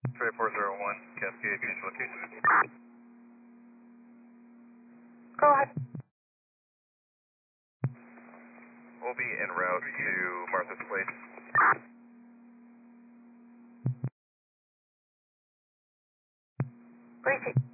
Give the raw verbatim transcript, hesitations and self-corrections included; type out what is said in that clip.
Trade four zero one, Cascade, change location. Go ahead. We'll be en route to Martha's Place. Briefing.